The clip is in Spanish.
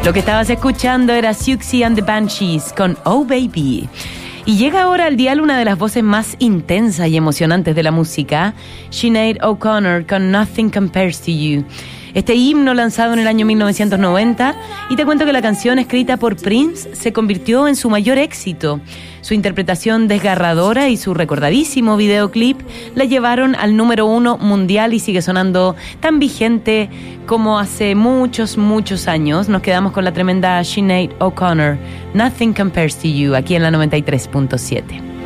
Lo que estabas escuchando era Siouxsie and the Banshees con Oh Baby. Y llega ahora al dial una de las voces más intensas y emocionantes de la música, Sinead O'Connor con Nothing Compares to You. Este himno lanzado en el año 1990, y te cuento que la canción escrita por Prince se convirtió en su mayor éxito. Su interpretación desgarradora y su recordadísimo videoclip la llevaron al número 1 mundial y sigue sonando tan vigente como hace muchos, muchos años. Nos quedamos con la tremenda Sinead O'Connor, Nothing Compares to You, aquí en la 93.7.